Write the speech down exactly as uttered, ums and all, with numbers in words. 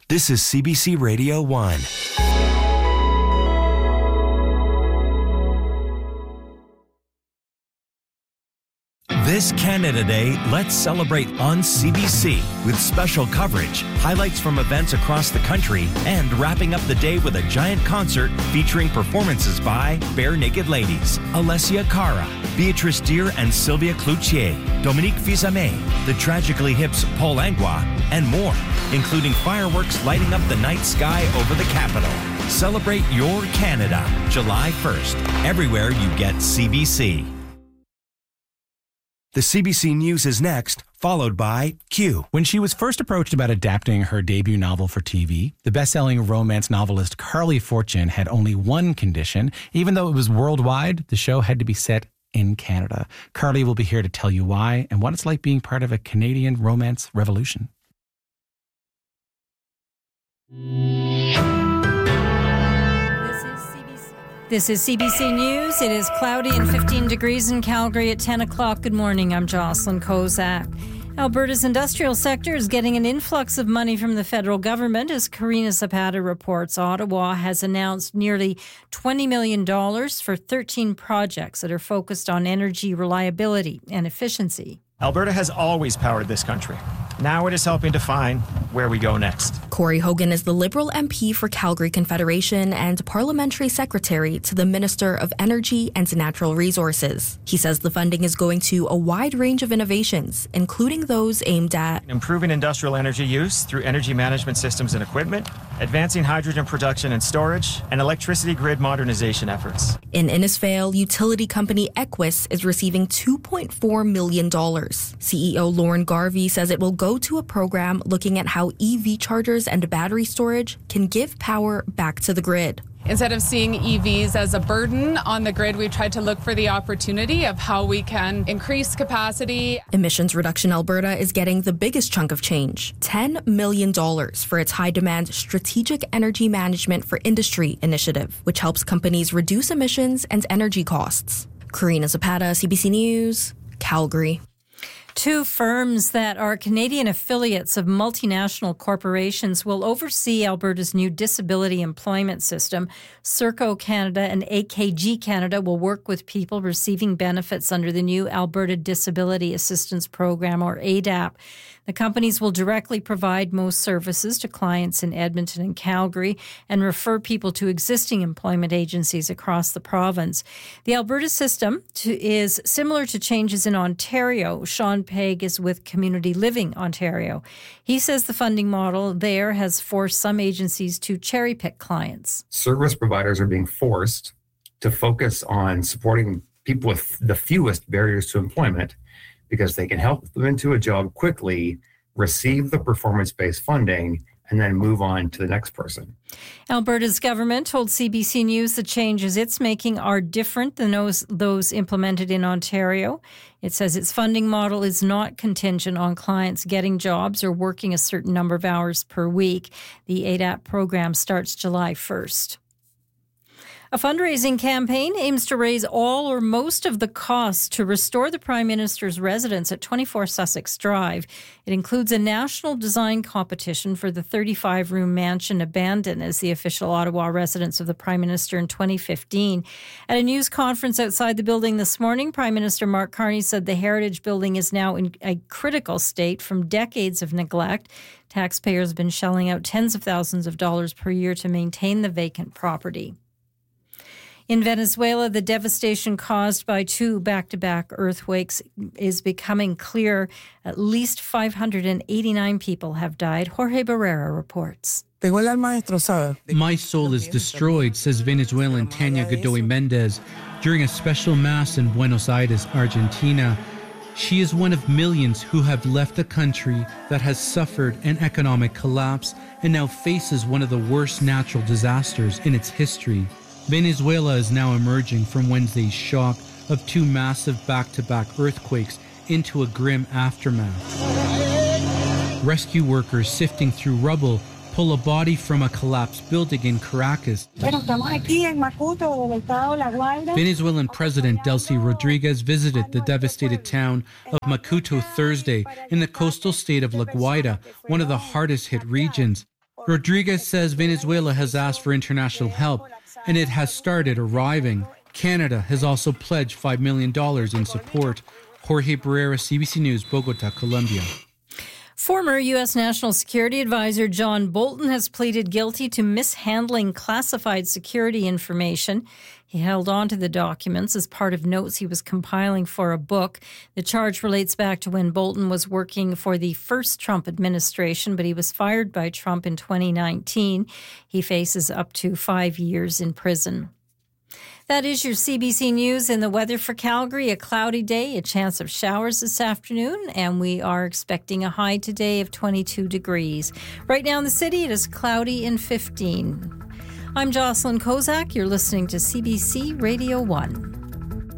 This is C B C Radio one. This Canada Day, let's celebrate on C B C with special coverage, highlights from events across the country, and wrapping up the day with a giant concert featuring performances by Bare Naked Ladies, Alessia Cara, Beatrice Deer and Sylvia Cloutier, Dominique Fils-Aimé, the Tragically Hip's Paul Langlois, and more, including fireworks lighting up the night sky over the capital. Celebrate your Canada, July first, everywhere you get C B C. The C B C News is next, followed by Q. When she was first approached about adapting her debut novel for T V, the best-selling romance novelist Carly Fortune had only one condition. Even though it was worldwide, the show had to be set in Canada. Carly will be here to tell you why and what it's like being part of a Canadian romance revolution. This is C B C News. It is cloudy and fifteen degrees in Calgary at ten o'clock. Good morning. I'm Jocelyn Kozak. Alberta's industrial sector is getting an influx of money from the federal government. As Karina Zapata reports, Ottawa has announced nearly twenty million dollars for thirteen projects that are focused on energy reliability and efficiency. Alberta has always powered this country. Now it is helping define where we go next. Corey Hogan is the Liberal M P for Calgary Confederation and Parliamentary Secretary to the Minister of Energy and Natural Resources. He says the funding is going to a wide range of innovations, including those aimed at improving industrial energy use through energy management systems and equipment, advancing hydrogen production and storage, and electricity grid modernization efforts. In Innisfail, utility company Equus is receiving two point four million dollars. C E O Lauren Garvey says it will go to a program looking at how E V chargers and battery storage can give power back to the grid. Instead of seeing E Vs as a burden on the grid, we've tried to look for the opportunity of how we can increase capacity. Emissions Reduction Alberta is getting the biggest chunk of change, ten million dollars for its high-demand Strategic Energy Management for Industry initiative, which helps companies reduce emissions and energy costs. Karina Zapata, C B C News, Calgary. Two firms that are Canadian affiliates of multinational corporations will oversee Alberta's new disability employment system. Serco Canada and A K G Canada will work with people receiving benefits under the new Alberta Disability Assistance Program, or A D A P. The companies will directly provide most services to clients in Edmonton and Calgary and refer people to existing employment agencies across the province. The Alberta system to, is similar to changes in Ontario. Sean Pegg is with Community Living Ontario. He says the funding model there has forced some agencies to cherry-pick clients. Service providers are being forced to focus on supporting people with the fewest barriers to employment, because they can help them into a job quickly, receive the performance-based funding, and then move on to the next person. Alberta's government told C B C News the changes it's making are different than those, those implemented in Ontario. It says its funding model is not contingent on clients getting jobs or working a certain number of hours per week. The A D A P program starts July first. A fundraising campaign aims to raise all or most of the costs to restore the Prime Minister's residence at twenty-four Sussex Drive. It includes a national design competition for the thirty-five room mansion abandoned as the official Ottawa residence of the Prime Minister in twenty fifteen. At a news conference outside the building this morning, Prime Minister Mark Carney said the heritage building is now in a critical state from decades of neglect. Taxpayers have been shelling out tens of thousands of dollars per year to maintain the vacant property. In Venezuela, the devastation caused by two back-to-back earthquakes is becoming clear. At least five hundred eighty-nine people have died. Jorge Barrera reports. My soul is destroyed, says Venezuelan Tania Godoy Mendez during a special mass in Buenos Aires, Argentina. She is one of millions who have left a country that has suffered an economic collapse and now faces one of the worst natural disasters in its history. Venezuela is now emerging from Wednesday's shock of two massive back-to-back earthquakes into a grim aftermath. Rescue workers sifting through rubble pull a body from a collapsed building in Caracas. Venezuelan President Delcy Rodriguez visited the devastated town of Macuto Thursday in the coastal state of La Guaira, one of the hardest hit regions. Rodriguez says Venezuela has asked for international help, and it has started arriving. Canada has also pledged five million dollars in support. Jorge Barrera, C B C News, Bogota, Colombia. Former U S National Security Advisor John Bolton has pleaded guilty to mishandling classified security information. He held on to the documents as part of notes he was compiling for a book. The charge relates back to when Bolton was working for the first Trump administration, but he was fired by Trump in twenty nineteen. He faces up to five years in prison. That is your C B C News and the weather for Calgary. A cloudy day, a chance of showers this afternoon, and we are expecting a high today of twenty-two degrees. Right now in the city, it is cloudy and fifteen. I'm Jocelyn Kozak. You're listening to C B C Radio one.